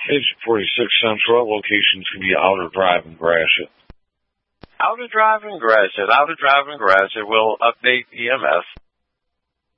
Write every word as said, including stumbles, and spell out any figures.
Exit forty-six Central. Locations can be Outer Drive and Gratiot. Outer Drive and Gratiot. Outer Drive and Gratiot will update E M S.